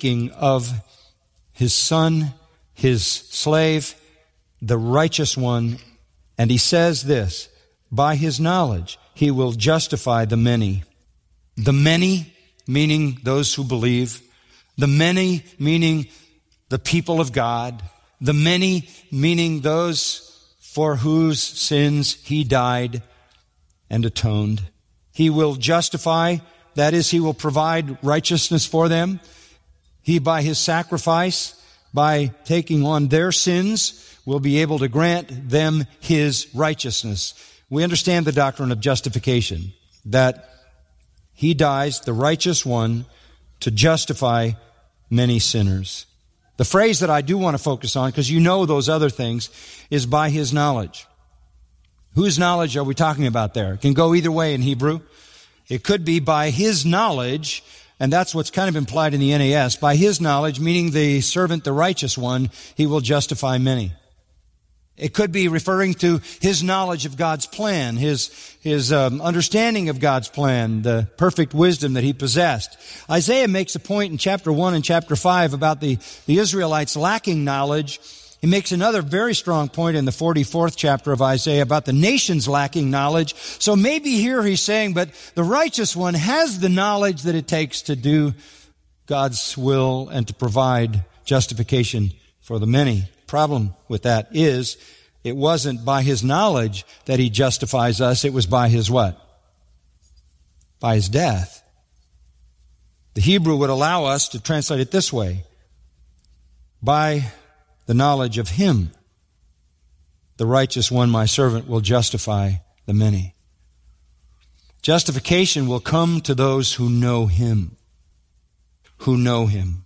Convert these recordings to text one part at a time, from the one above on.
speaking of his Son, his slave, the righteous one. And he says this, by his knowledge, he will justify the many. The many, meaning those who believe. The many, meaning the people of God. The many, meaning those for whose sins he died and atoned. He will justify, that is, he will provide righteousness for them. He, by his sacrifice, by taking on their sins, will be able to grant them his righteousness. We understand the doctrine of justification, that he dies, the righteous one, to justify many sinners. The phrase that I do want to focus on, because you know those other things, is by his knowledge. Whose knowledge are we talking about there? It can go either way in Hebrew. It could be by his knowledge, and that's what's kind of implied in the NAS. By his knowledge, meaning the servant, the righteous one, he will justify many. It could be referring to his knowledge of God's plan, his understanding of God's plan, the perfect wisdom that he possessed. Isaiah makes a point in chapter 1 and chapter 5 about the Israelites lacking knowledge. He makes another very strong point in the 44th chapter of Isaiah about the nations lacking knowledge. So maybe here he's saying, but the righteous one has the knowledge that it takes to do God's will and to provide justification for the many. Problem with that is, it wasn't by his knowledge that he justifies us. It was by his what? By his death. The Hebrew would allow us to translate it this way. By the knowledge of him, the righteous one, my servant, will justify the many. Justification will come to those who know him. Who know him.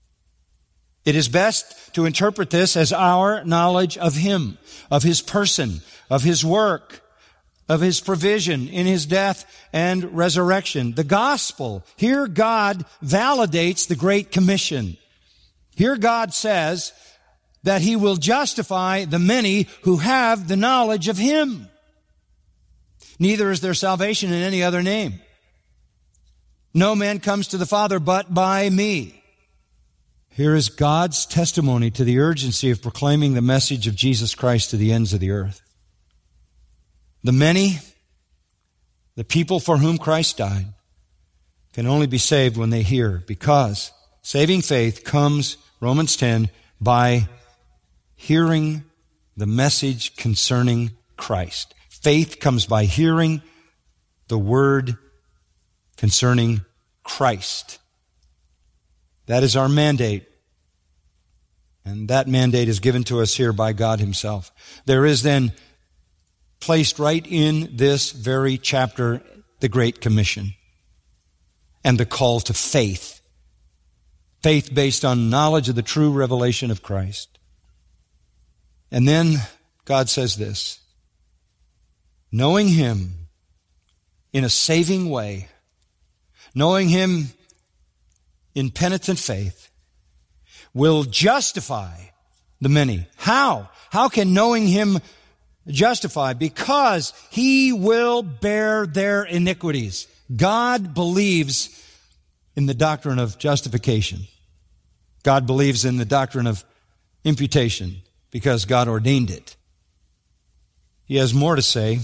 It is best to interpret this as our knowledge of him, of his person, of his work, of his provision in his death and resurrection. The gospel. Here God validates the Great Commission. Here God says that he will justify the many who have the knowledge of him. Neither is there salvation in any other name. No man comes to the Father but by me. Here is God's testimony to the urgency of proclaiming the message of Jesus Christ to the ends of the earth. The many, the people for whom Christ died, can only be saved when they hear, because saving faith comes, Romans 10, by hearing the message concerning Christ. Faith comes by hearing the word concerning Christ. That is our mandate. And that mandate is given to us here by God himself. There is then placed right in this very chapter the Great Commission and the call to faith. Faith based on knowledge of the true revelation of Christ. And then God says this, knowing him in a saving way, knowing him in penitent faith, will justify the many. How? How can knowing him justify? Because he will bear their iniquities. God believes in the doctrine of justification. God believes in the doctrine of imputation because God ordained it. He has more to say.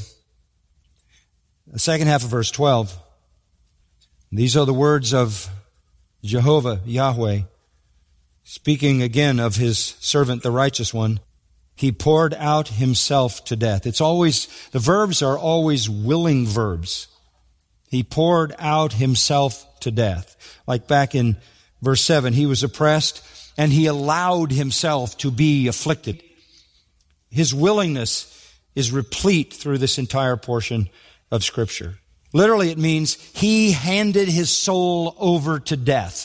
The second half of verse 12. These are the words of Jehovah, Yahweh, speaking again of his servant, the righteous one. He poured out himself to death. The verbs are always willing verbs. He poured out himself to death. Like back in verse 7, he was oppressed and he allowed himself to be afflicted. His willingness is replete through this entire portion of Scripture. Literally, it means he handed his soul over to death.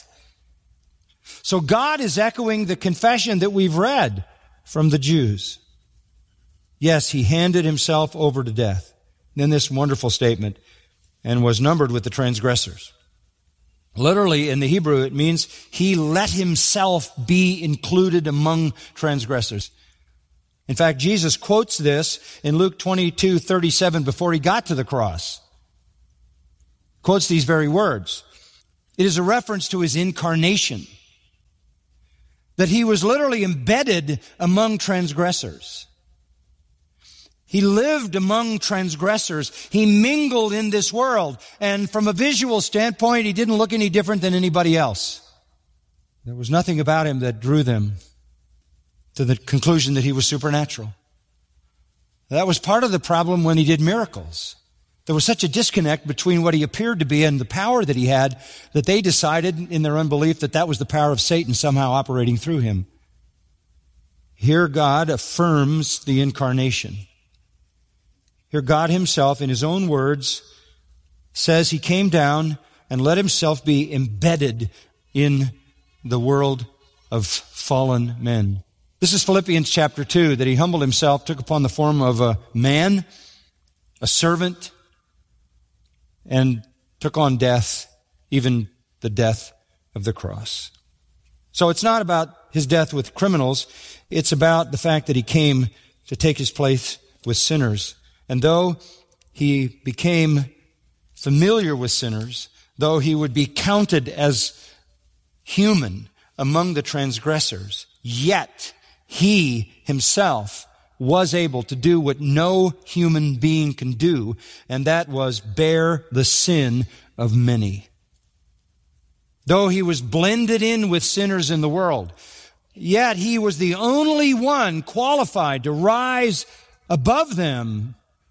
So God is echoing the confession that we've read from the Jews. Yes, he handed himself over to death. Then this wonderful statement, and was numbered with the transgressors. Literally, in the Hebrew, it means he let himself be included among transgressors. In fact, Jesus quotes this in Luke 22:37 before he got to the cross. Quotes these very words. It is a reference to his incarnation. that he was literally embedded among transgressors. He lived among transgressors. He mingled in this world. And from a visual standpoint, he didn't look any different than anybody else. There was nothing about him that drew them to the conclusion that he was supernatural. That was part of the problem when he did miracles. There was such a disconnect between what he appeared to be and the power that he had that they decided in their unbelief that that was the power of Satan somehow operating through him. Here God affirms the incarnation. Here God himself, in his own words, says he came down and let himself be embedded in the world of fallen men. This is Philippians chapter 2, that he humbled himself, took upon the form of a man, a servant, and took on death, even the death of the cross. So it's not about his death with criminals. It's about the fact that he came to take his place with sinners. And though he became familiar with sinners, though he would be counted as human among the transgressors, yet he himself was able to do what no human being can do, and that was bear the sin of many. Though he was blended in with sinners in the world, yet he was the only one qualified to rise above them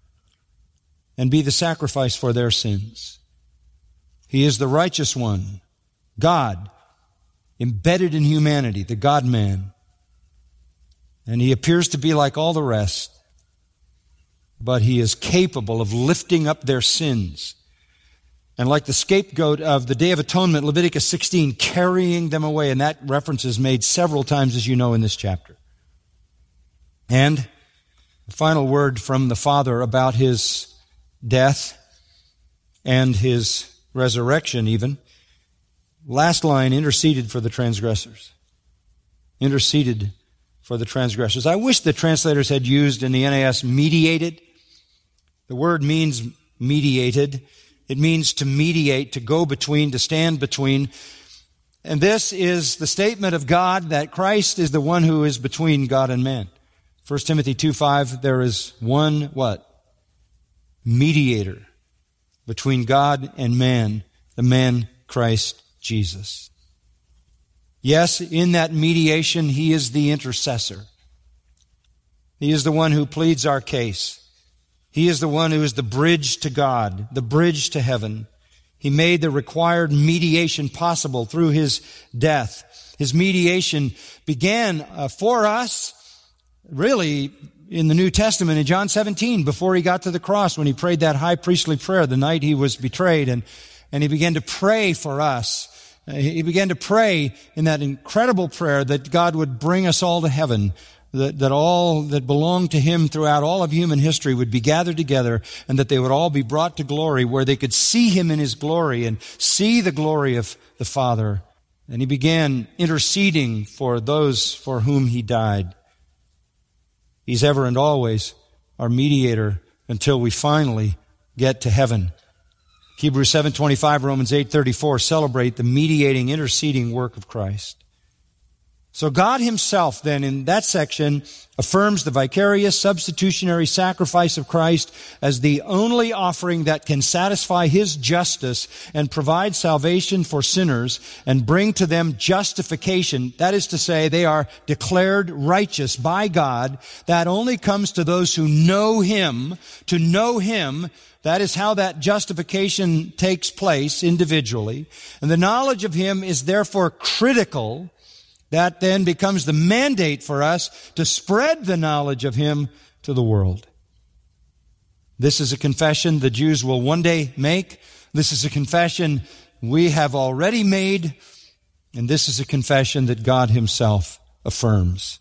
and be the sacrifice for their sins. He is the righteous one, God, embedded in humanity, the God-man. And he appears to be like all the rest, but he is capable of lifting up their sins. And like the scapegoat of the Day of Atonement, Leviticus 16, carrying them away. And that reference is made several times, as you know, in this chapter. And the final word from the Father about his death and his resurrection even. Last line, interceded for the transgressors. Interceded for the transgressors. I wish the translators had used in the NAS mediated. The word means mediated. It means to mediate, to go between, to stand between. And this is the statement of God that Christ is the one who is between God and man. 1 Timothy 2:5, there is one, what? Mediator between God and man, the man Christ Jesus. Yes, in that mediation, he is the intercessor. He is the one who pleads our case. He is the one who is the bridge to God, the bridge to heaven. He made the required mediation possible through his death. His mediation began for us, really, in the New Testament in John 17, before he got to the cross, when he prayed that high priestly prayer the night he was betrayed, and he began to pray for us. He began to pray in that incredible prayer that God would bring us all to heaven, that all that belonged to him throughout all of human history would be gathered together, and that they would all be brought to glory, where they could see him in his glory and see the glory of the Father. And he began interceding for those for whom he died. He's ever and always our mediator until we finally get to heaven. Hebrews 7:25, Romans 8:34 celebrate the mediating, interceding work of Christ. So God himself then in that section affirms the vicarious substitutionary sacrifice of Christ as the only offering that can satisfy his justice and provide salvation for sinners and bring to them justification. That is to say, they are declared righteous by God. That only comes to those who know him. To know him, that is how that justification takes place individually. And the knowledge of him is therefore critical. That then becomes the mandate for us to spread the knowledge of him to the world. This is a confession the Jews will one day make. This is a confession we have already made. And this is a confession that God himself affirms.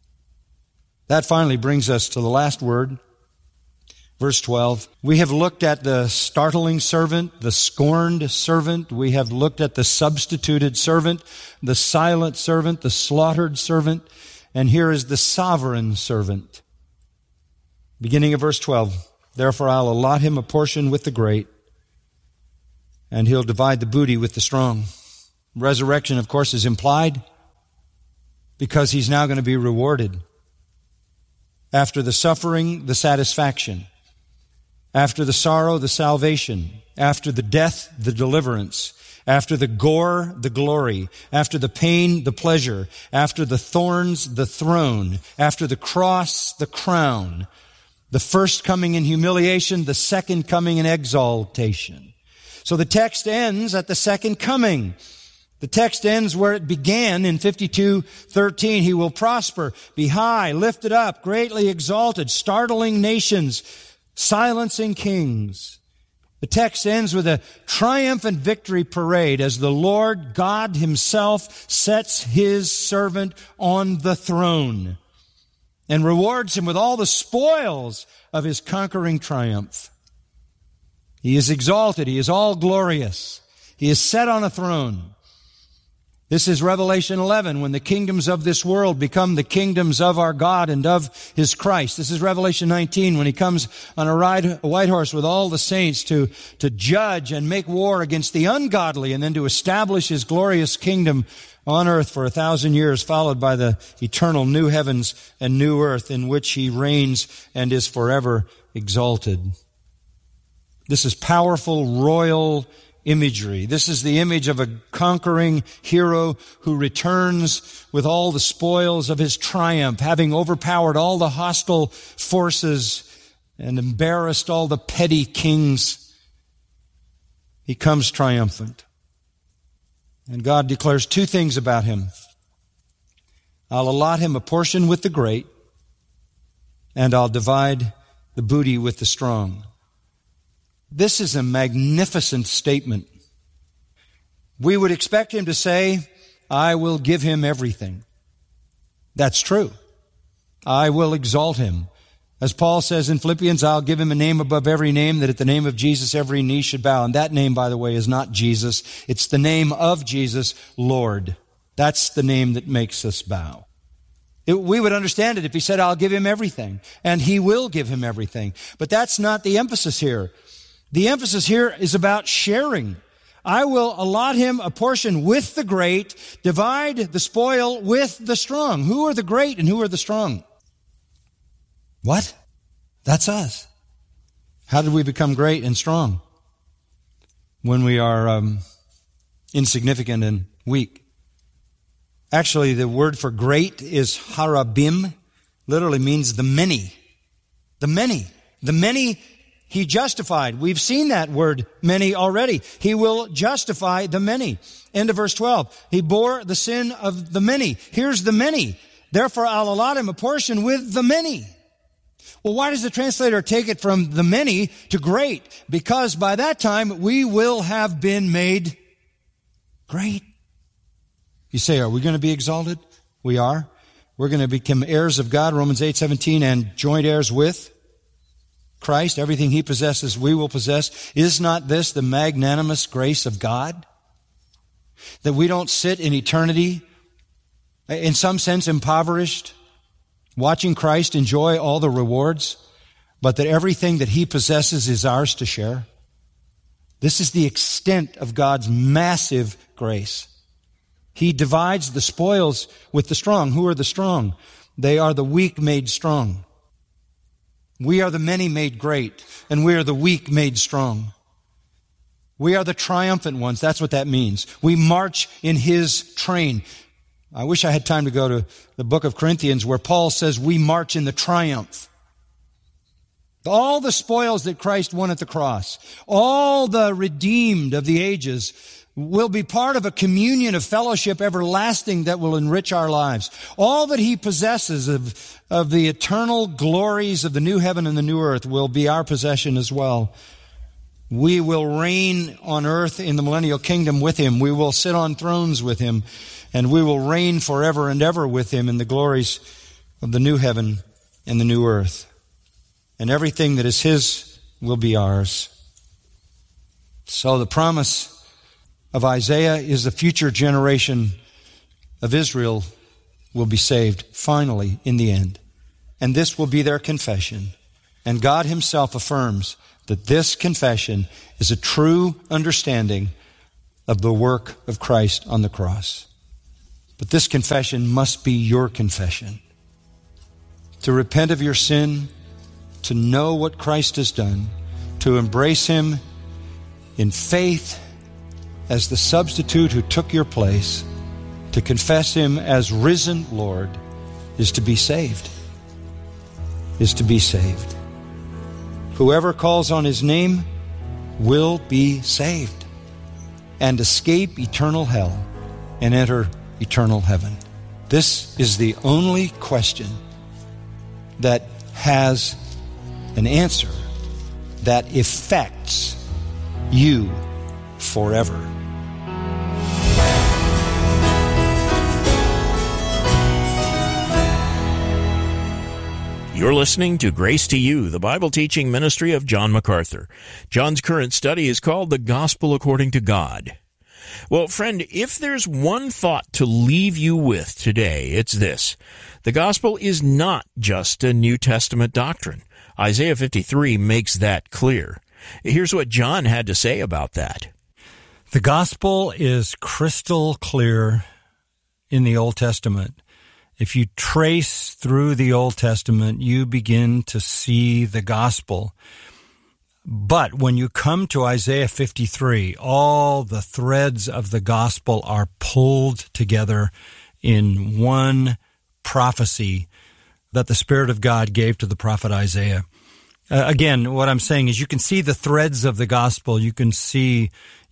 That finally brings us to the last word. Verse 12, we have looked at the startling servant, the scorned servant. We have looked at the substituted servant, the silent servant, the slaughtered servant. And here is the sovereign servant. Beginning of verse 12, therefore I'll allot him a portion with the great, and he'll divide the booty with the strong. Resurrection, of course, is implied. because he's now going to be rewarded. After the suffering, the satisfaction. After the sorrow, the salvation. After the death, the deliverance. After the gore, the glory. After the pain, the pleasure. After the thorns, the throne. After the cross, the crown. The first coming in humiliation, the second coming in exaltation. So the text ends at the second coming. The text ends where it began in 52:13. He will prosper, be high, lifted up, greatly exalted, startling nations, silencing kings. The text ends with a triumphant victory parade as the Lord God himself sets his servant on the throne and rewards him with all the spoils of his conquering triumph. He is exalted. He is all glorious. He is set on a throne. This is Revelation 11, when the kingdoms of this world become the kingdoms of our God and of his Christ. This is Revelation 19, when he comes on a white horse with all the saints to judge and make war against the ungodly and then to establish his glorious kingdom on earth for 1,000 years, followed by the eternal new heavens and new earth in which he reigns and is forever exalted. This is powerful royal imagery. This is the image of a conquering hero who returns with all the spoils of his triumph, having overpowered all the hostile forces and embarrassed all the petty kings. He comes triumphant. And God declares two things about him. I'll allot him a portion with the great, and I'll divide the booty with the strong. This is a magnificent statement. We would expect him to say, I will give him everything. That's true. I will exalt him. As Paul says in Philippians, I'll give him a name above every name, that at the name of Jesus every knee should bow. And that name, by the way, is not Jesus. It's the name of Jesus, Lord. That's the name that makes us bow. We would understand it if he said, I'll give him everything. And he will give him everything. But that's not the emphasis here. The emphasis here is about sharing. I will allot him a portion with the great, divide the spoil with the strong. Who are the great and who are the strong? What? That's us. How did we become great and strong? When we are insignificant and weak. Actually, the word for great is harabim. Literally means the many. The many. The many he justified. We've seen that word many already. He will justify the many. End of verse 12. He bore the sin of the many. Here's the many. Therefore, I'll allot him a portion with the many. Well, why does the translator take it from the many to great? Because by that time, we will have been made great. You say, are we going to be exalted? We are. We're going to become heirs of God, Romans 8:17, and joint heirs with Christ. Everything he possesses, we will possess. Is not this the magnanimous grace of God? That we don't sit in eternity, in some sense impoverished, watching Christ enjoy all the rewards, but that everything that he possesses is ours to share. This is the extent of God's massive grace. He divides the spoils with the strong. Who are the strong? They are the weak made strong. We are the many made great, and we are the weak made strong. We are the triumphant ones. That's what that means. We march in his train. I wish I had time to go to the book of Corinthians where Paul says we march in the triumph. All the spoils that Christ won at the cross, all the redeemed of the ages will be part of a communion of fellowship everlasting that will enrich our lives. All that he possesses of the eternal glories of the new heaven and the new earth will be our possession as well. We will reign on earth in the millennial kingdom with him. We will sit on thrones with him, and we will reign forever and ever with him in the glories of the new heaven and the new earth. And everything that is his will be ours. So the promise of Isaiah is the future generation of Israel will be saved finally in the end. And this will be their confession. And God himself affirms that this confession is a true understanding of the work of Christ on the cross. But this confession must be your confession. To repent of your sin, to know what Christ has done, to embrace Him in faith as the substitute who took your place, to confess Him as risen Lord, is to be saved. Is to be saved. Whoever calls on His name will be saved and escape eternal hell and enter eternal heaven. This is the only question that has an answer that affects you forever. You're listening to Grace to You, the Bible teaching ministry of John MacArthur. John's current study is called The Gospel According to God. Well, friend, if there's one thought to leave you with today, it's this. The gospel is not just a New Testament doctrine. Isaiah 53 makes that clear. Here's what John had to say about that. The gospel is crystal clear in the Old Testament. If you trace through the Old Testament, you begin to see the gospel. But when you come to Isaiah 53, all the threads of the gospel are pulled together in one prophecy that the Spirit of God gave to the prophet Isaiah. Again, what I'm saying is you can see the threads of the gospel. You can see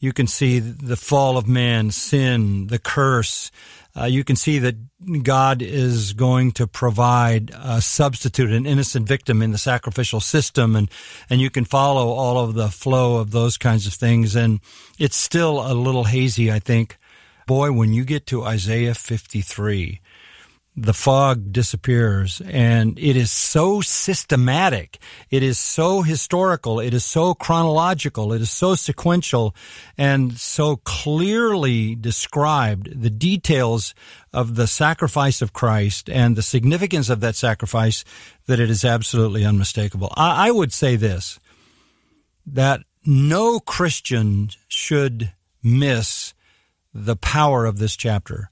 the fall of man, sin, the curse. You can see that God is going to provide a substitute, an innocent victim in the sacrificial system, and you can follow all of the flow of those kinds of things. And it's still a little hazy, I think. Boy, when you get to Isaiah 53, the fog disappears, and it is so systematic, it is so historical, it is so chronological, it is so sequential, and so clearly described, the details of the sacrifice of Christ and the significance of that sacrifice, that it is absolutely unmistakable. I would say this, that no Christian should miss the power of this chapter.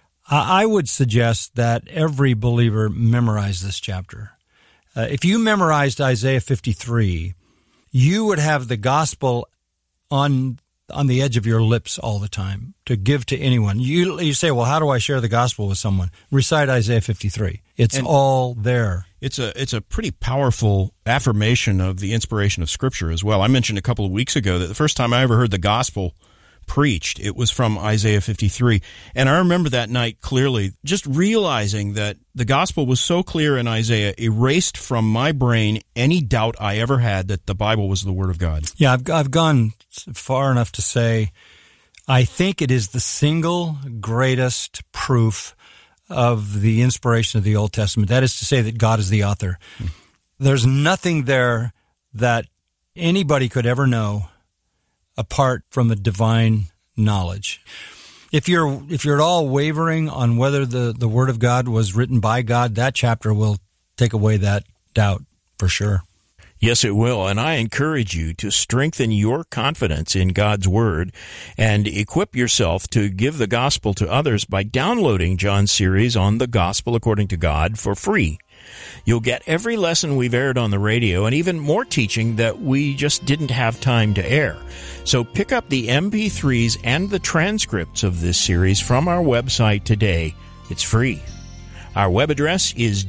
I would suggest that every believer memorize this chapter. If you memorized Isaiah 53, you would have the gospel on the edge of your lips all the time to give to anyone. You say, well, how do I share the gospel with someone? Recite Isaiah 53. It's all there. It's a pretty powerful affirmation of the inspiration of Scripture as well. I mentioned a couple of weeks ago that the first time I ever heard the gospel preached, it was from Isaiah 53. And I remember that night clearly, just realizing that the gospel was so clear in Isaiah, erased from my brain any doubt I ever had that the Bible was the Word of God. Yeah, I've gone far enough to say I think it is the single greatest proof of the inspiration of the Old Testament. That is to say that God is the author. There's nothing there that anybody could ever know apart from a divine knowledge. If you're at all wavering on whether the Word of God was written by God, that chapter will take away that doubt for sure. Yes, it will, and I encourage you to strengthen your confidence in God's Word and equip yourself to give the gospel to others by downloading John's series on the Gospel According to God for free. You'll get every lesson we've aired on the radio and even more teaching that we just didn't have time to air. So pick up the MP3s and the transcripts of this series from our website today. It's free. Our web address is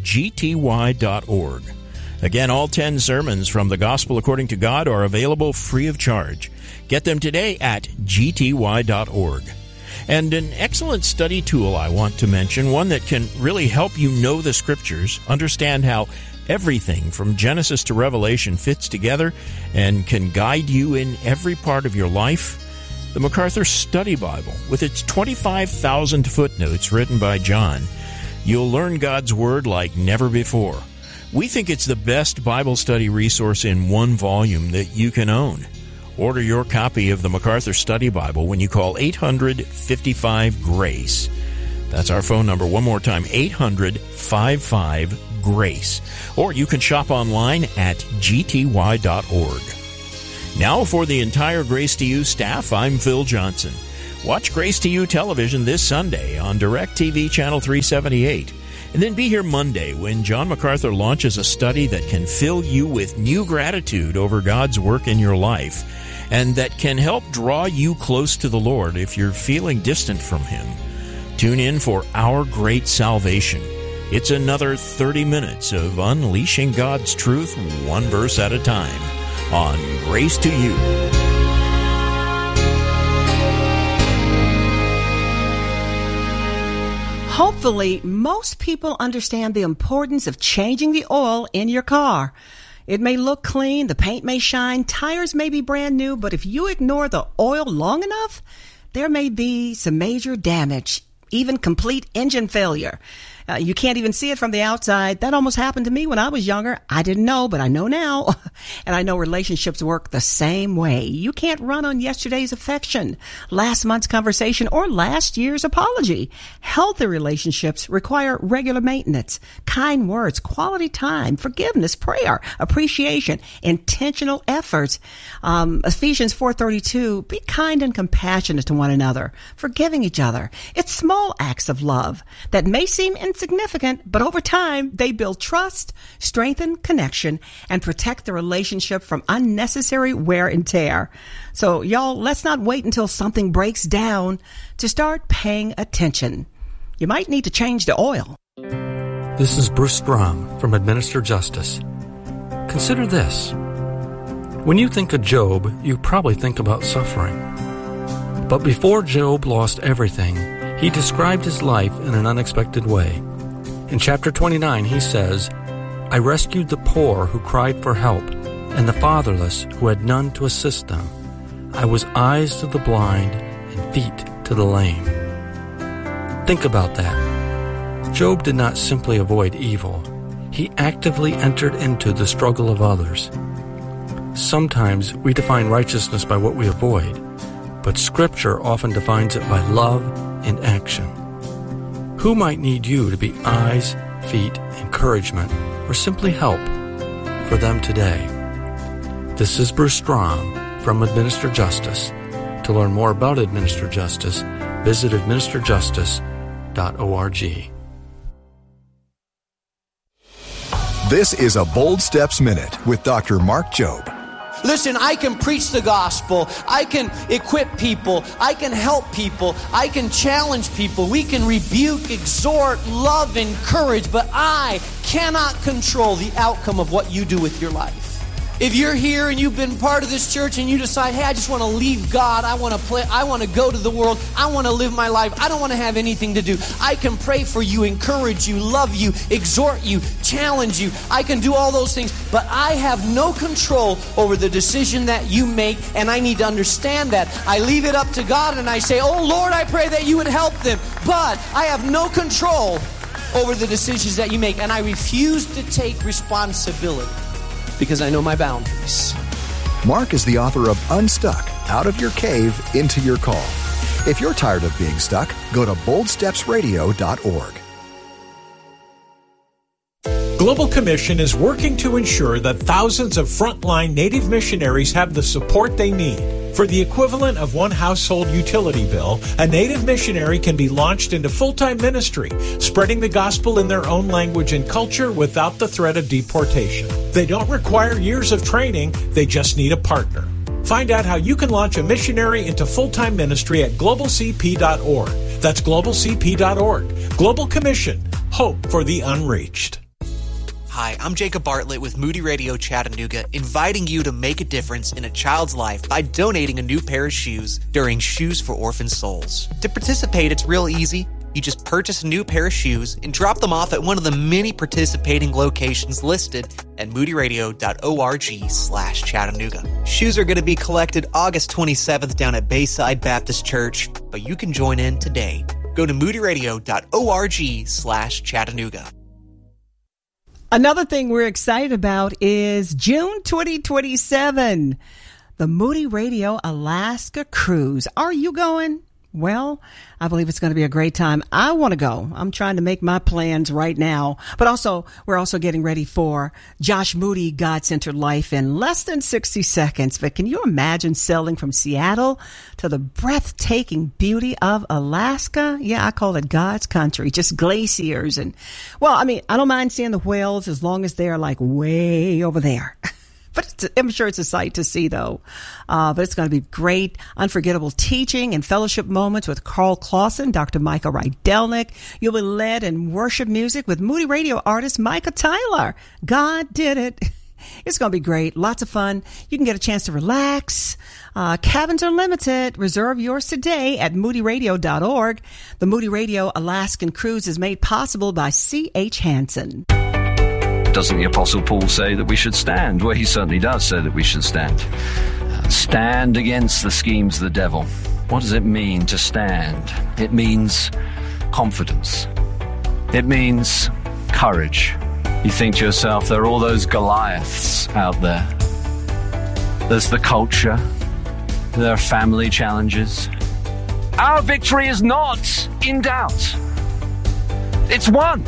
gty.org. Again, all 10 sermons from the Gospel According to God are available free of charge. Get them today at gty.org. And an excellent study tool I want to mention, one that can really help you know the Scriptures, understand how everything from Genesis to Revelation fits together, and can guide you in every part of your life. The MacArthur Study Bible, with its 25,000 footnotes written by John. You'll learn God's Word like never before. We think it's the best Bible study resource in one volume that you can own. Order your copy of the MacArthur Study Bible when you call 800-55-GRACE. That's our phone number one more time, 800-55-GRACE. Or you can shop online at gty.org. Now for the entire Grace to You staff, I'm Phil Johnson. Watch Grace to You television this Sunday on DirecTV Channel 378. And then be here Monday when John MacArthur launches a study that can fill you with new gratitude over God's work in your life and that can help draw you close to the Lord if you're feeling distant from Him. Tune in for Our Great Salvation. It's another 30 minutes of unleashing God's truth one verse at a time on Grace to You. Hopefully, most people understand the importance of changing the oil in your car. It may look clean, the paint may shine, tires may be brand new, but if you ignore the oil long enough, there may be some major damage, even complete engine failure. You can't even see it from the outside. That almost happened to me when I was younger. I didn't know, but I know now. And I know relationships work the same way. You can't run on yesterday's affection, last month's conversation, or last year's apology. Healthy relationships require regular maintenance, kind words, quality time, forgiveness, prayer, appreciation, intentional efforts. Ephesians 4:32, be kind and compassionate to one another, forgiving each other. It's small acts of love that may seem insignificant, but over time, they build trust, strengthen connection, and protect the relationship from unnecessary wear and tear. So, y'all, let's not wait until something breaks down to start paying attention. You might need to change the oil. This is Bruce Strom from Administer Justice. Consider this. When you think of Job, you probably think about suffering. But before Job lost everything, he described his life in an unexpected way. In chapter 29, he says, I rescued the poor who cried for help, and the fatherless who had none to assist them. I was eyes to the blind and feet to the lame. Think about that. Job did not simply avoid evil. He actively entered into the struggle of others. Sometimes we define righteousness by what we avoid, but Scripture often defines it by love in action. Who might need you to be eyes, feet, encouragement, or simply help for them today? This is Bruce Strom from Administer Justice. To learn more about Administer Justice, visit administerjustice.org. This is a Bold Steps Minute with Dr. Mark Jobe. Listen, I can preach the gospel. I can equip people. I can help people. I can challenge people. We can rebuke, exhort, love, encourage, but I cannot control the outcome of what you do with your life. If you're here and you've been part of this church and you decide, hey, I just want to leave God, I want to go to the world, I want to live my life, I don't want to have anything to do, I can pray for you, encourage you, love you, exhort you, challenge you. I can do all those things, but I have no control over the decision that you make, and I need to understand that. I leave it up to God and I say, oh Lord, I pray that you would help them, but I have no control over the decisions that you make, and I refuse to take responsibility because I know my boundaries. Mark is the author of Unstuck, Out of Your Cave, Into Your Call. If you're tired of being stuck, go to boldstepsradio.org. Global Commission is working to ensure that thousands of frontline Native missionaries have the support they need. For the equivalent of one household utility bill, a Native missionary can be launched into full-time ministry, spreading the gospel in their own language and culture without the threat of deportation. They don't require years of training, they just need a partner. Find out how you can launch a missionary into full-time ministry at globalcp.org. That's globalcp.org. Global Commission, hope for the unreached. Hi, I'm Jacob Bartlett with Moody Radio Chattanooga, inviting you to make a difference in a child's life by donating a new pair of shoes during Shoes for Orphan Souls. To participate, it's real easy. You just purchase a new pair of shoes and drop them off at one of the many participating locations listed at moodyradio.org/Chattanooga. Shoes are going to be collected August 27th down at Bayside Baptist Church, but you can join in today. Go to moodyradio.org/Chattanooga. Another thing we're excited about is June 2027, the Moody Radio Alaska Cruise. Are you going? Well, I believe it's going to be a great time. I want to go. I'm trying to make my plans right now. But also, we're also getting ready for Josh Moody, God-Centered Life in less than 60 seconds. But can you imagine sailing from Seattle to the breathtaking beauty of Alaska? Yeah, I call it God's country, just glaciers. And, well, I mean, I don't mind seeing the whales as long as they're like way over there. But I'm sure it's a sight to see, though. But it's going to be great, unforgettable teaching and fellowship moments with Carl Clausen, Dr. Micah Rydelnik. You'll be led in worship music with Moody Radio artist Micah Tyler. God did it. It's going to be great. Lots of fun. You can get a chance to relax. Cabins are limited. Reserve yours today at moodyradio.org. The Moody Radio Alaskan Cruise is made possible by C.H. Hansen. Doesn't the Apostle Paul say that we should stand? Well, he certainly does say that we should stand. Stand against the schemes of the devil. What does it mean to stand? It means confidence. It means courage. You think to yourself, there are all those Goliaths out there. There's the culture. There are family challenges. Our victory is not in doubt. It's won.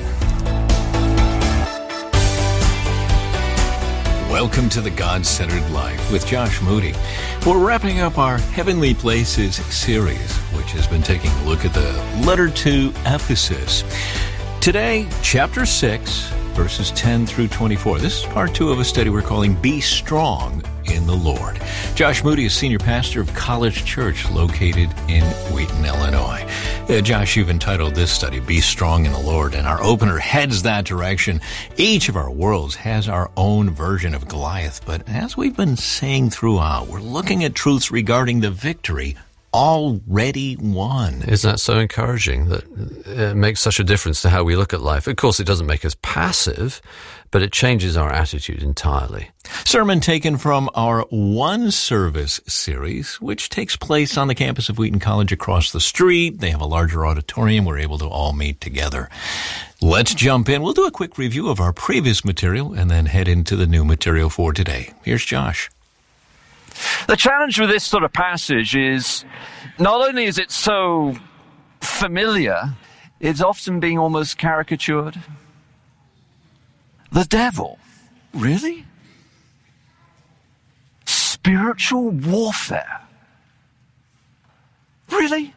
Welcome to the God-Centered Life with Josh Moody. We're wrapping up our Heavenly Places series, which has been taking a look at the letter to Ephesus. Today, chapter 6, verses 10 through 24. This is part 2 of a study we're calling Be Strong in the Lord. Josh Moody is senior pastor of College Church located in Wheaton, Illinois. Josh, you've entitled this study, Be Strong in the Lord, and our opener heads that direction. Each of our worlds has our own version of Goliath, but as we've been saying throughout, we're looking at truths regarding the victory already won. Isn't that so encouraging that it makes such a difference to how we look at life? Of course, it doesn't make us passive, but it changes our attitude entirely. Sermon taken from our One Service series, which takes place on the campus of Wheaton College across the street. They have a larger auditorium. We're able to all meet together. Let's jump in. We'll do a quick review of our previous material and then head into the new material for today. Here's Josh. The challenge with this sort of passage is not only is it so familiar, it's often being almost caricatured. The devil. Really? Spiritual warfare. Really?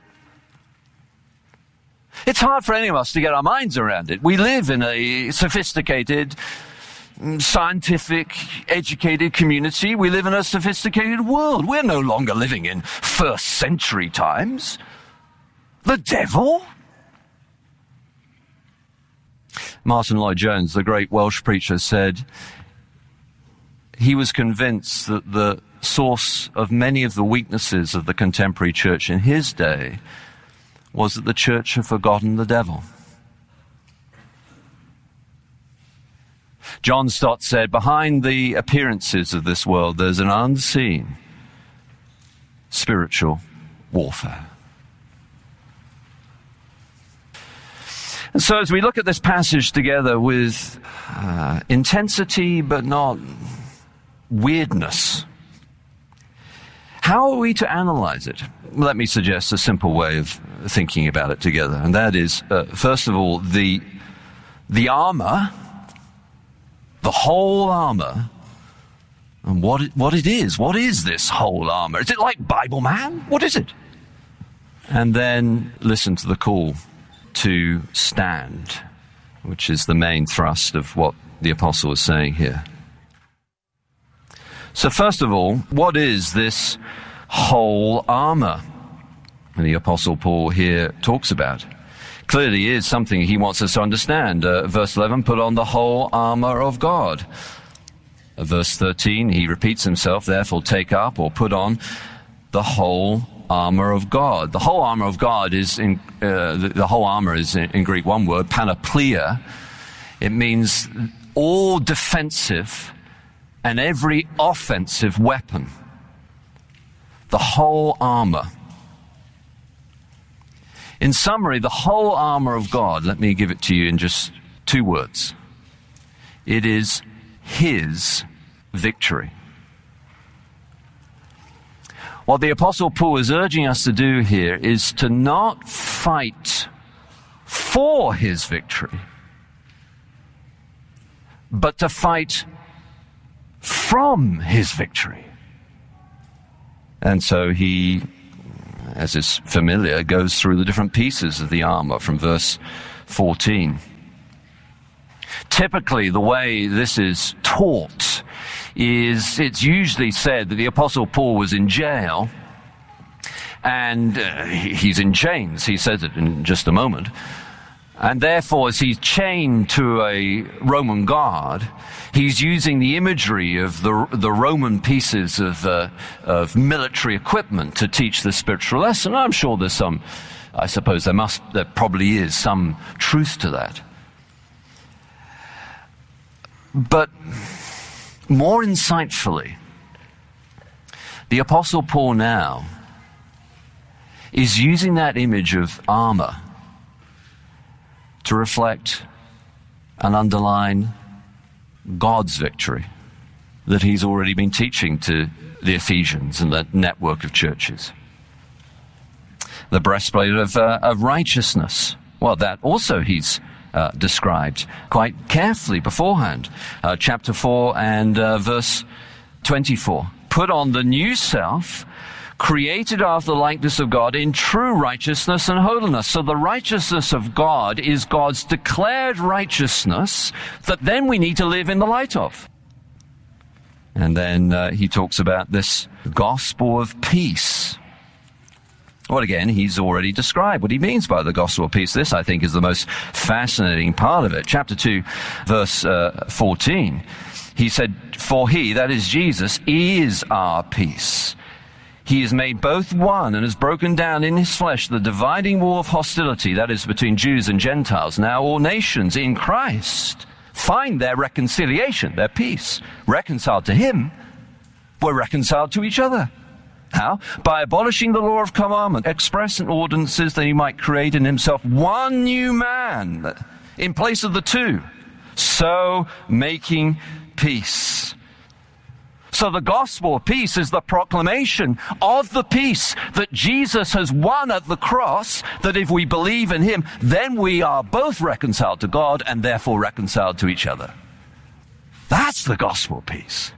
It's hard for any of us to get our minds around it. We live in a sophisticated, scientific, educated community. We live in a sophisticated world. We're no longer living in first century times. The devil? Martin Lloyd-Jones, the great Welsh preacher, said he was convinced that the source of many of the weaknesses of the contemporary church in his day was that the church had forgotten the devil. John Stott said, behind the appearances of this world, there's an unseen spiritual warfare. And so as we look at this passage together with intensity but not weirdness, how are we to analyze it? Let me suggest a simple way of thinking about it together, and that is, first of all, the armor, the whole armor, and what it is. What is this whole armor? Is it like Bible Man? What is it? And then listen to the call to stand, which is the main thrust of what the apostle is saying here. So first of all, what is this whole armor the apostle Paul here talks about? Clearly is something he wants us to understand. Verse 11, put on the whole armor of God. Verse 13, he repeats himself, therefore take up or put on the whole armor of God. The whole armor of God is the whole armor is in Greek one word, panoplia. It means all defensive and every offensive weapon. The whole armor. In summary, the whole armor of God, let me give it to you in just 2 words. It is His victory. What the Apostle Paul is urging us to do here is to not fight for his victory, but to fight from his victory. And so he, as is familiar, goes through the different pieces of the armor from verse 14. Typically, the way this is taught is it's usually said that the Apostle Paul was in jail and he's in chains. He says it in just a moment. And therefore, as he's chained to a Roman guard, he's using the imagery of the Roman pieces of military equipment to teach the spiritual lesson. I'm sure there's some, I suppose there probably is some truth to that. But more insightfully, the Apostle Paul now is using that image of armor to reflect and underline God's victory that he's already been teaching to the Ephesians and that network of churches. The breastplate of righteousness, well, that also he's described quite carefully beforehand. Chapter 4 and verse 24. Put on the new self, created after the likeness of God in true righteousness and holiness. So the righteousness of God is God's declared righteousness that then we need to live in the light of. And then he talks about this gospel of peace. Well, again, he's already described what he means by the gospel of peace. This, I think, is the most fascinating part of it. Chapter 2, verse 14. He said, for he, that is Jesus, is our peace. He has made both one and has broken down in his flesh the dividing wall of hostility, that is between Jews and Gentiles. Now all nations in Christ find their reconciliation, their peace. Reconciled to him, we're reconciled to each other. How? By abolishing the law of commandment, expressed in ordinances, that he might create in himself one new man in place of the two, so making peace. So the gospel of peace is the proclamation of the peace that Jesus has won at the cross, that if we believe in him, then we are both reconciled to God and therefore reconciled to each other. That's the gospel of peace.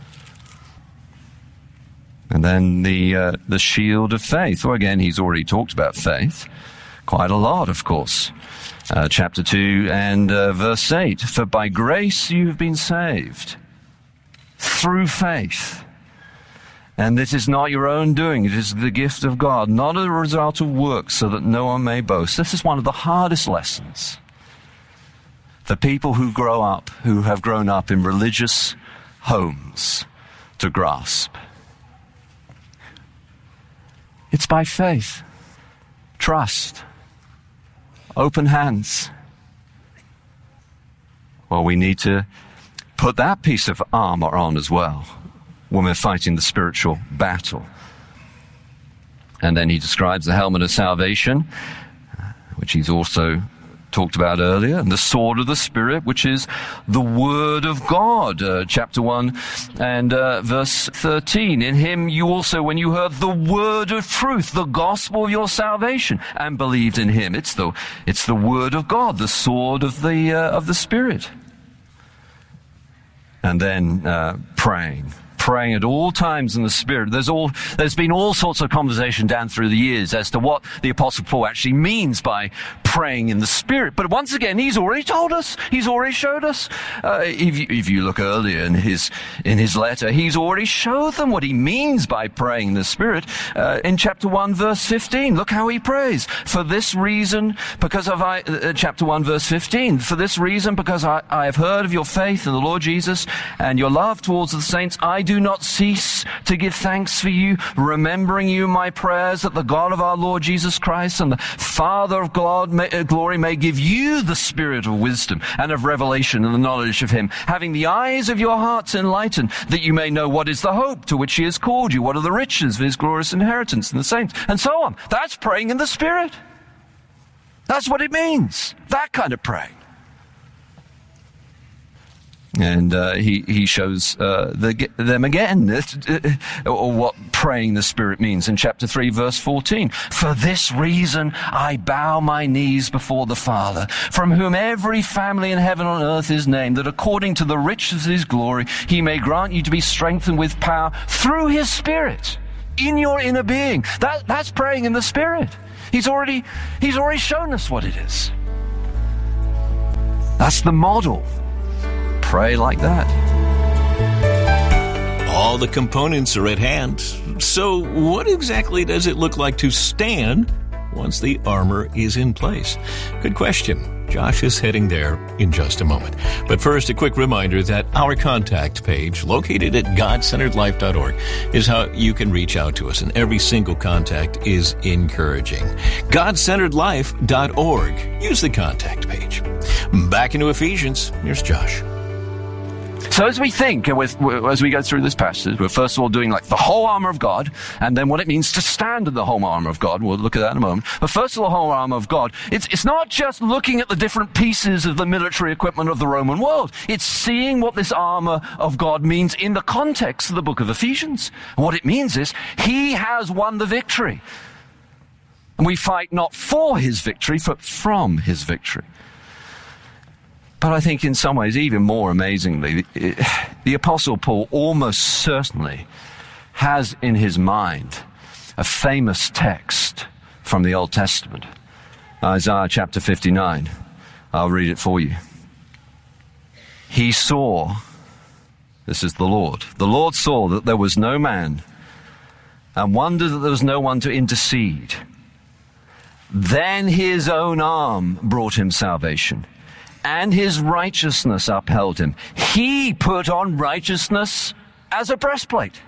And then the shield of faith. Well, again, he's already talked about faith quite a lot, of course. Chapter 2 and verse 8. For by grace you have been saved through faith. And this is not your own doing. It is the gift of God, not a result of works, so that no one may boast. This is one of the hardest lessons for people who have grown up in religious homes to grasp. It's by faith, trust, open hands. Well, we need to put that piece of armor on as well when we're fighting the spiritual battle. And then he describes the helmet of salvation, which he's also talked about earlier, and the sword of the Spirit, which is the Word of God. Chapter 1 and verse 13. In him you also, when you heard the word of truth, the gospel of your salvation, and believed in him. It's the Word of God, the sword of the Spirit. And then praying at all times in the Spirit. There's been all sorts of conversation down through the years as to what the Apostle Paul actually means by praying in the Spirit. But once again, he's already told us. He's already showed us. If you look earlier in his letter, he's already showed them what he means by praying in the Spirit. In chapter 1, verse 15, look how he prays. For this reason, chapter 1, verse 15, for this reason, because I have heard of your faith in the Lord Jesus and your love towards the saints, I do not cease to give thanks for you, remembering you in my prayers, that the God of our Lord Jesus Christ and the Father of glory may give you the spirit of wisdom and of revelation and the knowledge of him, having the eyes of your hearts enlightened, that you may know what is the hope to which he has called you, what are the riches of his glorious inheritance in the saints, and so on. That's praying in the Spirit. That's what it means. That kind of praying. And he shows them again what praying the Spirit means in chapter 3, verse 14. For this reason I bow my knees before the Father, from whom every family in heaven and on earth is named, that according to the riches of his glory he may grant you to be strengthened with power through his Spirit in your inner being. That's praying in the Spirit. He's already shown us what it is. That's the model. Pray like that. All the components are at hand. So what exactly does it look like to stand once the armor is in place? Good question. Josh is heading there in just a moment. But first, a quick reminder that our contact page, located at godcenteredlife.org, is how you can reach out to us, and every single contact is encouraging. godcenteredlife.org. Use the contact page. Back into Ephesians. Here's Josh. So as we think, as we go through this passage, we're first of all doing like the whole armor of God, and then what it means to stand in the whole armor of God. We'll look at that in a moment. But first of all, the whole armor of God. It's not just looking at the different pieces of the military equipment of the Roman world. It's seeing what this armor of God means in the context of the book of Ephesians. And what it means is, he has won the victory. And we fight not for his victory, but from his victory. But I think in some ways, even more amazingly, the Apostle Paul almost certainly has in his mind a famous text from the Old Testament. Isaiah chapter 59. I'll read it for you. He saw, this is the Lord saw that there was no man, and wondered that there was no one to intercede. Then his own arm brought him salvation, and his righteousness upheld him. He put on righteousness as a breastplate,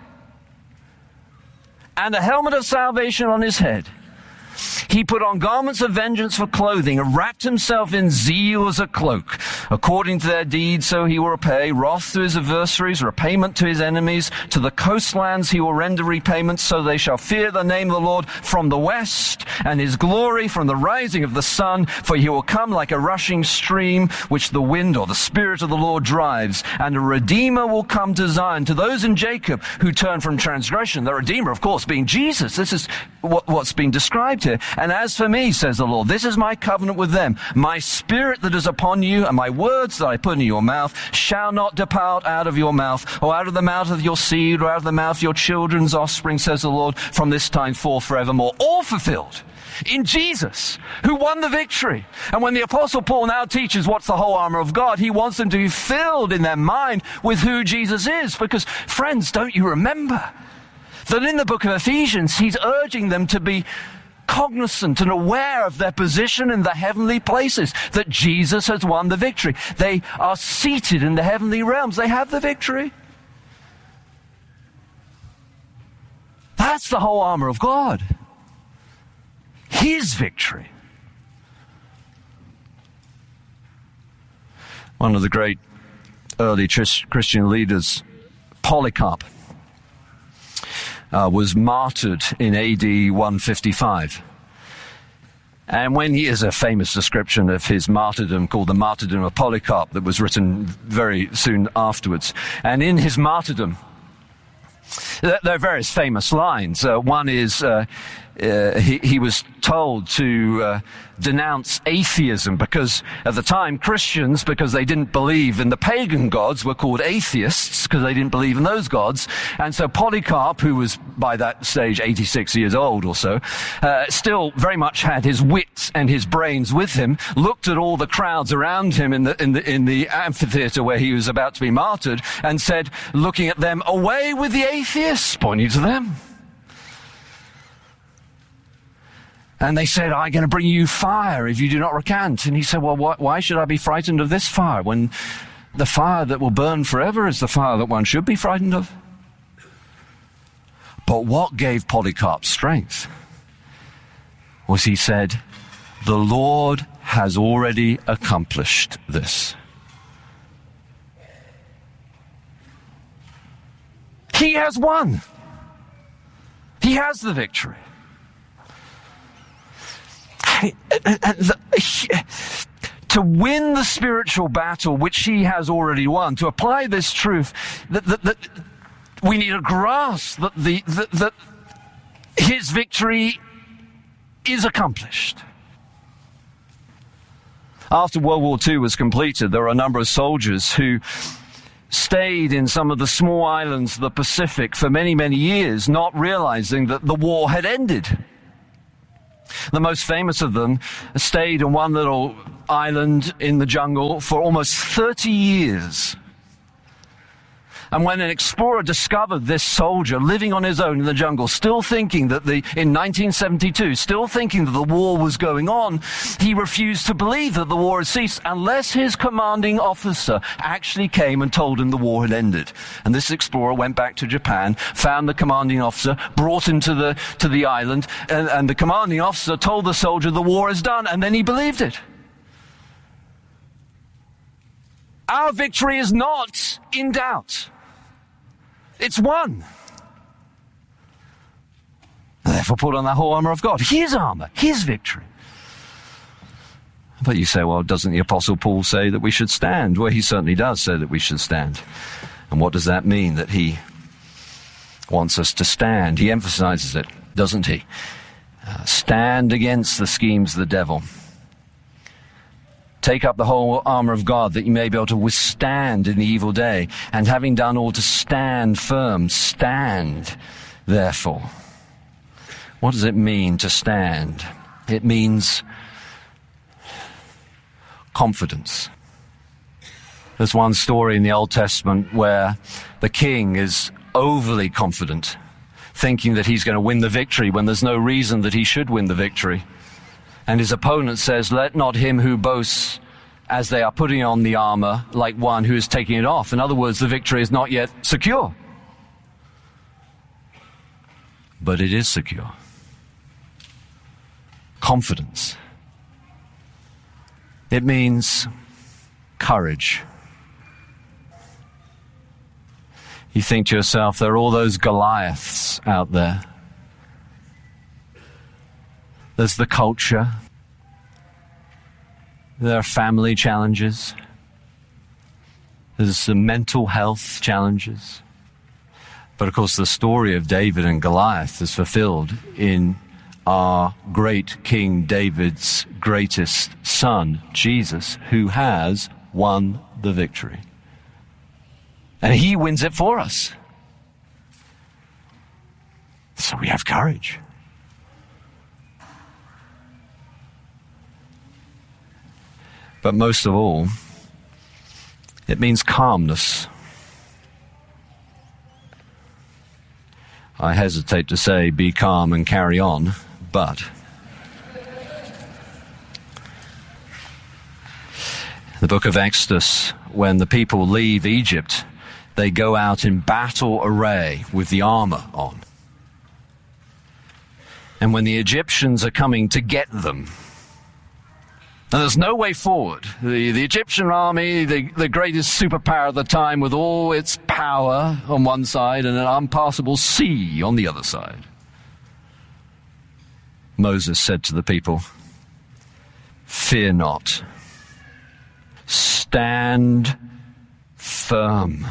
and a helmet of salvation on his head. He put on garments of vengeance for clothing, and wrapped himself in zeal as a cloak. According to their deeds, so he will repay wrath to his adversaries, repayment to his enemies. To the coastlands he will render repayment, so they shall fear the name of the Lord from the west, and his glory from the rising of the sun. For he will come like a rushing stream, which the wind or the Spirit of the Lord drives. And a Redeemer will come to Zion, to those in Jacob who turn from transgression. The Redeemer, of course, being Jesus. This is what's been described here. And as for me, says the Lord, this is my covenant with them. My Spirit that is upon you, and my words that I put into your mouth, shall not depart out of your mouth, or out of the mouth of your seed, or out of the mouth of your children's offspring, says the Lord, from this time forth forevermore. All fulfilled in Jesus, who won the victory. And when the Apostle Paul now teaches what's the whole armor of God, he wants them to be filled in their mind with who Jesus is. Because, friends, don't you remember that in the book of Ephesians, he's urging them to be cognizant and aware of their position in the heavenly places, that Jesus has won the victory. They are seated in the heavenly realms. They have the victory. That's the whole armor of God. His victory. One of the great early Christian leaders, Polycarp, was martyred in AD 155. And when he is a famous description of his martyrdom called the Martyrdom of Polycarp that was written very soon afterwards. And in his martyrdom, there are various famous lines. One is he was told to denounce atheism, because at the time Christians, because they didn't believe in the pagan gods, were called atheists because they didn't believe in those gods. And so Polycarp, who was by that stage 86 years old or so, still very much had his wits and his brains with him, looked at all the crowds around him in the amphitheater where he was about to be martyred, and said, looking at them, "Away with the atheists," pointing to them. And they said, "I'm going to bring you fire if you do not recant." And he said, "Well, why should I be frightened of this fire when the fire that will burn forever is the fire that one should be frightened of?" But what gave Polycarp strength was he said, "The Lord has already accomplished this." He has won. He has the victory. To to win the spiritual battle which he has already won, to apply this truth, that we need to grasp that his victory is accomplished. After World War II was completed, there were a number of soldiers who stayed in some of the small islands of the Pacific for many, many years, not realizing that the war had ended. The most famous of them stayed in one little island in the jungle for almost 30 years. And when an explorer discovered this soldier living on his own in the jungle, still thinking that in 1972, still thinking that the war was going on, he refused to believe that the war had ceased unless his commanding officer actually came and told him the war had ended. And this explorer went back to Japan, found the commanding officer, brought him to the island, and the commanding officer told the soldier the war is done, and then he believed it. Our victory is not in doubt. It's won. And therefore put on the whole armor of God. His armor, his victory. But you say, well, doesn't the Apostle Paul say that we should stand? Well, he certainly does say that we should stand. And what does that mean, that he wants us to stand? He emphasizes it, doesn't he? Stand against the schemes of the devil. Take up the whole armor of God, that you may be able to withstand in the evil day. And having done all, to stand firm. Stand, therefore. What does it mean to stand? It means confidence. There's one story in the Old Testament where the king is overly confident, thinking that he's going to win the victory when there's no reason that he should win the victory. And his opponent says, let not him who boasts as they are putting on the armor like one who is taking it off. In other words, the victory is not yet secure. But it is secure. Confidence. It means courage. You think to yourself, there are all those Goliaths out there. There's the culture. There are family challenges. There's some mental health challenges. But of course, the story of David and Goliath is fulfilled in our great King David's greatest son, Jesus, who has won the victory. And he wins it for us. So we have courage. But most of all, it means calmness. I hesitate to say be calm and carry on, but the book of Exodus, when the people leave Egypt, they go out in battle array with the armor on. And when the Egyptians are coming to get them, and there's no way forward. The Egyptian army, the greatest superpower of the time, with all its power on one side and an unpassable sea on the other side. Moses said to the people, fear not. Stand firm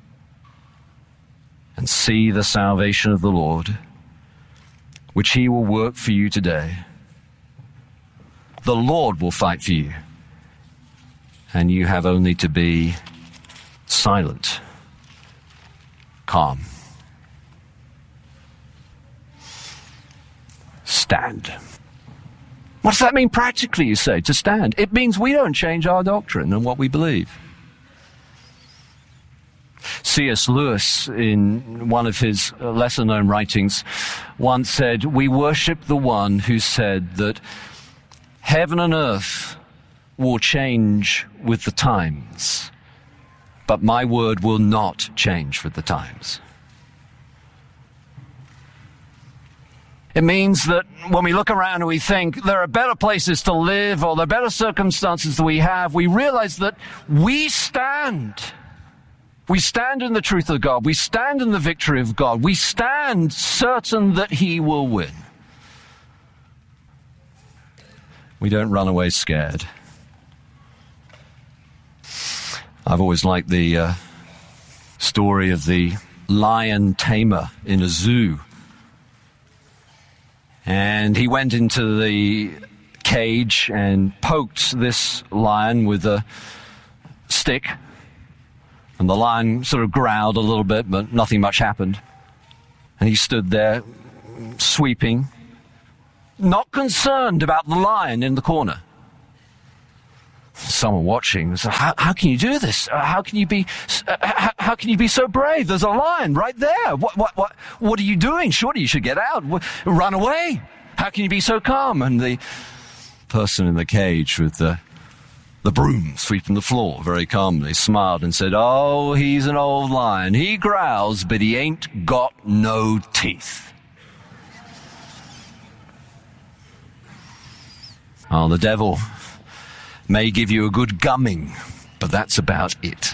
and see the salvation of the Lord, which he will work for you today. The Lord will fight for you, and you have only to be silent, calm. Stand. What does that mean practically, you say, to stand? It means we don't change our doctrine and what we believe. C.S. Lewis, in one of his lesser-known writings, once said, we worship the one who said that heaven and earth will change with the times, but my word will not change with the times. It means that when we look around and we think there are better places to live or there are better circumstances that we have, we realize that we stand. We stand in the truth of God. We stand in the victory of God. We stand certain that he will win. We don't run away scared. I've always liked the story of the lion tamer in a zoo. And he went into the cage and poked this lion with a stick. And the lion sort of growled a little bit, but nothing much happened. And he stood there, sweeping, not concerned about the lion in the corner. Someone watching said, how can you do this? How can you be so brave? There's a lion right there. What are you doing? Surely you should get out. Run away. How can you be so calm? And the person in the cage with the broom sweeping the floor very calmly smiled and said, "Oh, he's an old lion. He growls, but he ain't got no teeth." Oh, the devil may give you a good gumming, but that's about it.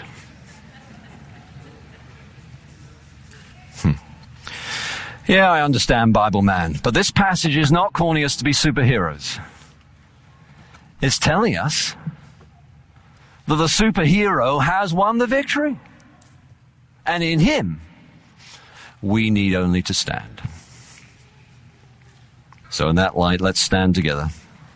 Yeah, I understand, Bible man, but this passage is not calling us to be superheroes. It's telling us that the superhero has won the victory. And in him, we need only to stand. So in that light, let's stand together.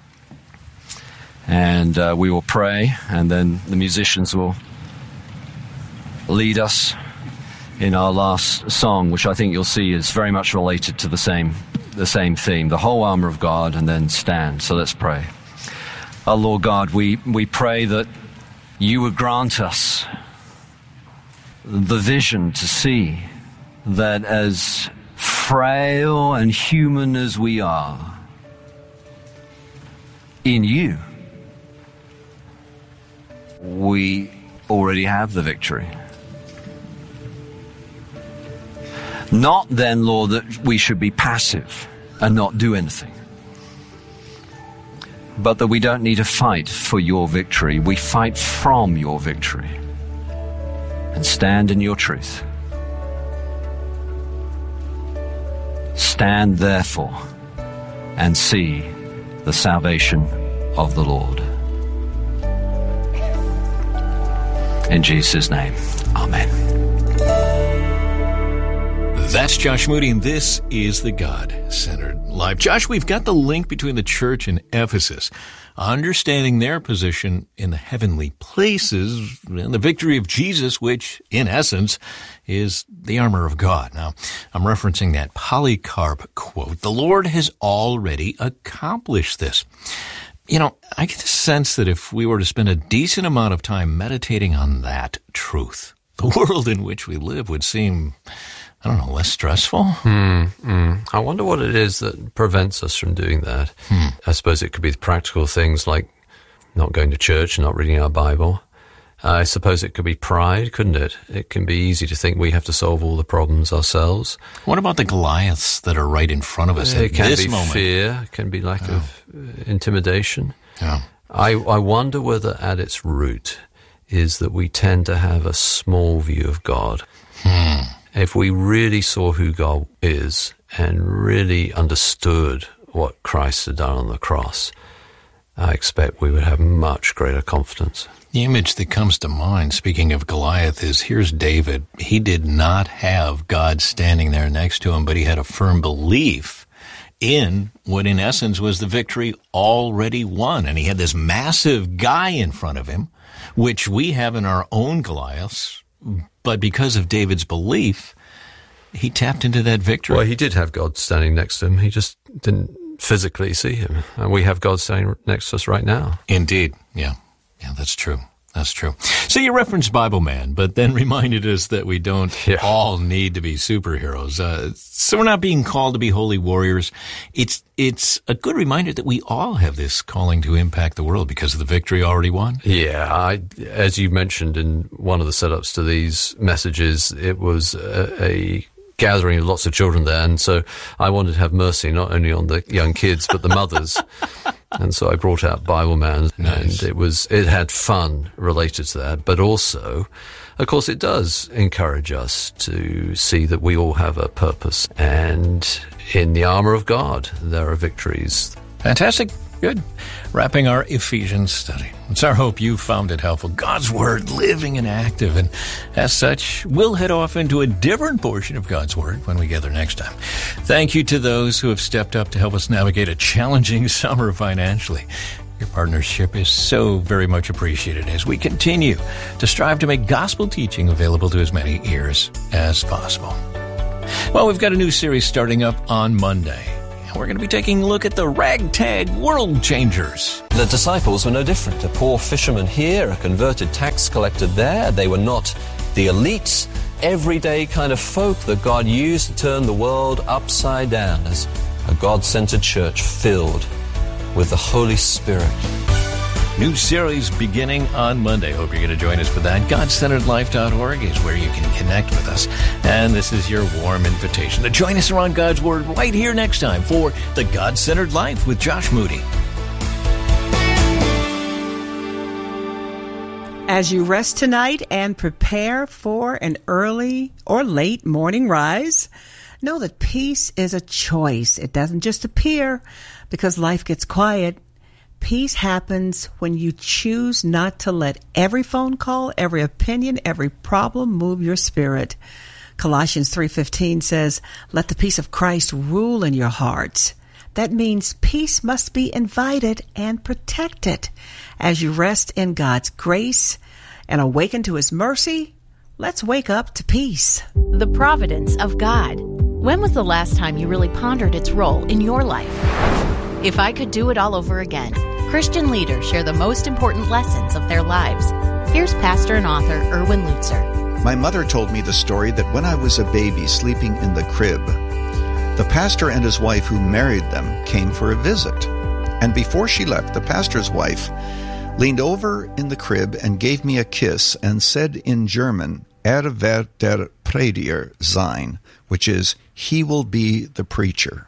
And we will pray, and then the musicians will lead us in our last song, which I think you'll see is very much related to the same theme, the whole armor of God, and then stand. So let's pray. Our Lord God, we pray that you would grant us the vision to see that as frail and human as we are, in you, we already have the victory. Not then, Lord, that we should be passive and not do anything, but that we don't need to fight for your victory. We fight from your victory and stand in your truth. Stand therefore and see the salvation of the Lord. In Jesus' name, amen. That's Josh Moody, and this is the God-Centered Life. Josh, we've got the link between the church and Ephesus, understanding their position in the heavenly places and the victory of Jesus, which, in essence, is the armor of God. Now, I'm referencing that Polycarp quote, "The Lord has already accomplished this." You know, I get the sense that if we were to spend a decent amount of time meditating on that truth, the world in which we live would seem, I don't know, less stressful? I wonder what it is that prevents us from doing that. I suppose it could be the practical things like not going to church and not reading our Bible. I suppose it could be pride, couldn't it? It can be easy to think we have to solve all the problems ourselves. What about the Goliaths that are right in front of us at this moment? It can be fear, it can be lack of intimidation. Yeah. I wonder whether at its root is that we tend to have a small view of God. If we really saw who God is and really understood what Christ had done on the cross, I expect we would have much greater confidence. The image that comes to mind, speaking of Goliath, is here's David. He did not have God standing there next to him, but he had a firm belief in what in essence was the victory already won. And he had this massive guy in front of him, which we have in our own Goliaths. But because of David's belief, he tapped into that victory. Well, he did have God standing next to him. He just didn't physically see him. And we have God standing next to us right now. Indeed. Yeah, that's true. That's true. So you referenced Bible Man, but then reminded us that we don't all need to be superheroes. So we're not being called to be holy warriors. It's a good reminder that we all have this calling to impact the world because of the victory already won. Yeah, as you mentioned in one of the setups to these messages, it was a gathering of lots of children there, and so I wanted to have mercy not only on the young kids but the mothers. And so I brought out Bible Man, and it had fun related to that, but also, of course, it does encourage us to see that we all have a purpose, and in the armor of God, there are victories. Fantastic. Good. Wrapping our Ephesians study. It's our hope you found it helpful. God's Word living and active. And as such, we'll head off into a different portion of God's Word when we gather next time. Thank you to those who have stepped up to help us navigate a challenging summer financially. Your partnership is so very much appreciated as we continue to strive to make gospel teaching available to as many ears as possible. Well, we've got a new series starting up on Monday. We're going to be taking a look at the ragtag world changers. The disciples were no different. A poor fisherman here, a converted tax collector there. They were not the elites, everyday kind of folk that God used to turn the world upside down as a God-centered church filled with the Holy Spirit. New series beginning on Monday. Hope you're going to join us for that. GodCenteredLife.org is where you can connect with us. And this is your warm invitation to join us around God's Word right here next time for The God-Centered Life with Josh Moody. As you rest tonight and prepare for an early or late morning rise, know that peace is a choice. It doesn't just appear because life gets quiet. Peace happens when you choose not to let every phone call, every opinion, every problem move your spirit. Colossians 3:15 says, "Let the peace of Christ rule in your hearts." That means peace must be invited and protected. As you rest in God's grace and awaken to His mercy, let's wake up to peace. The providence of God. When was the last time you really pondered its role in your life? If I could do it all over again, Christian leaders share the most important lessons of their lives. Here's pastor and author Erwin Lutzer. My mother told me the story that when I was a baby sleeping in the crib, the pastor and his wife who married them came for a visit. And before she left, the pastor's wife leaned over in the crib and gave me a kiss and said in German, wird der Prediger sein, which is, he will be the preacher.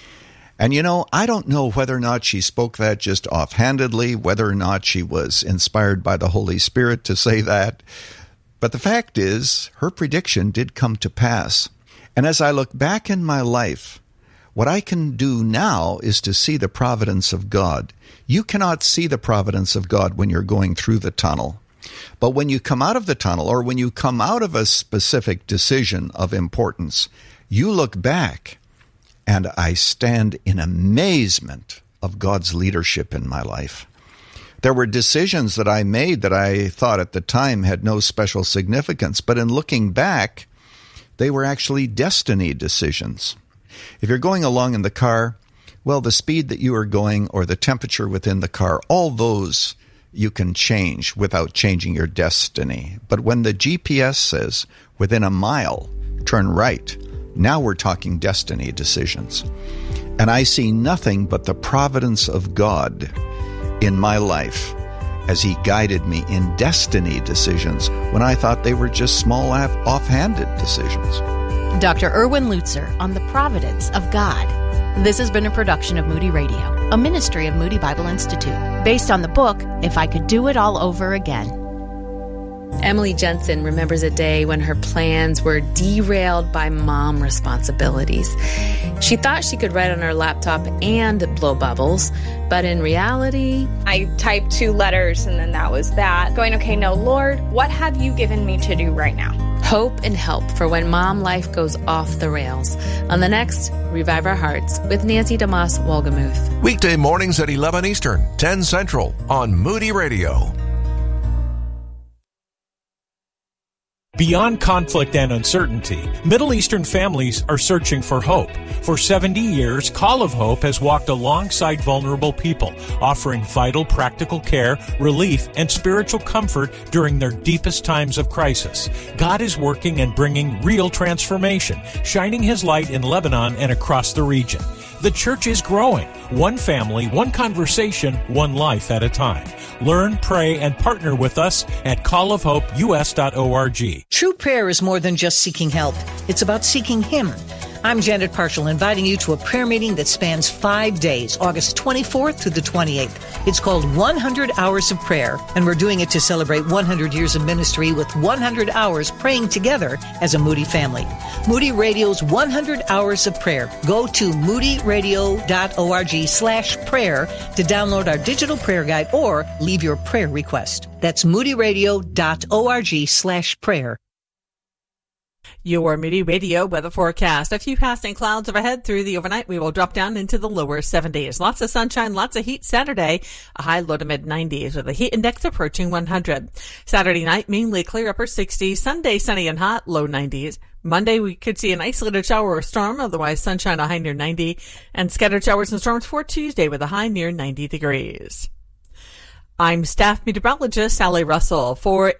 And you know, I don't know whether or not she spoke that just offhandedly, whether or not she was inspired by the Holy Spirit to say that. But the fact is, her prediction did come to pass. And as I look back in my life, what I can do now is to see the providence of God. You cannot see the providence of God when you're going through the tunnel. But when you come out of the tunnel, or when you come out of a specific decision of importance, you look back, and I stand in amazement of God's leadership in my life. There were decisions that I made that I thought at the time had no special significance, but in looking back, they were actually destiny decisions. If you're going along in the car, well, the speed that you are going or the temperature within the car, all those you can change without changing your destiny. But when the GPS says within a mile, turn right, now we're talking destiny decisions. And I see nothing but the providence of God in my life as He guided me in destiny decisions when I thought they were just small, offhanded decisions. Dr. Erwin Lutzer on the providence of God. This has been a production of Moody Radio, a ministry of Moody Bible Institute, based on the book, If I Could Do It All Over Again. Emily Jensen remembers a day when her plans were derailed by mom responsibilities. She thought she could write on her laptop and blow bubbles, but in reality... I typed 2 letters and then that was that. Going, okay, no, Lord, what have you given me to do right now? Hope and help for when mom life goes off the rails. On the next Revive Our Hearts with Nancy DeMoss Wolgemuth. Weekday mornings at 11 Eastern, 10 Central on Moody Radio. Beyond conflict and uncertainty, Middle Eastern families are searching for hope. For 70 years, Call of Hope has walked alongside vulnerable people, offering vital practical care, relief, and spiritual comfort during their deepest times of crisis. God is working and bringing real transformation, shining His light in Lebanon and across the region. The church is growing, one family, one conversation, one life at a time. Learn, pray, and partner with us at callofhopeus.org. True prayer is more than just seeking help. It's about seeking Him. I'm Janet Parshall, inviting you to a prayer meeting that spans 5 days, August 24th through the 28th. It's called 100 Hours of Prayer, and we're doing it to celebrate 100 years of ministry with 100 hours praying together as a Moody family. Moody Radio's 100 Hours of Prayer. Go to moodyradio.org/prayer to download our digital prayer guide or leave your prayer request. That's moodyradio.org/prayer. Your Moody Radio weather forecast. A few passing clouds overhead through the overnight. We will drop down into the lower 70s. Lots of sunshine, lots of heat Saturday. A high low to mid 90s with a heat index approaching 100. Saturday night, mainly clear upper 60s. Sunday, sunny and hot, low 90s. Monday, we could see an isolated shower or storm, otherwise sunshine, a high near 90. And scattered showers and storms for Tuesday with a high near 90 degrees. I'm staff meteorologist Sally Russell for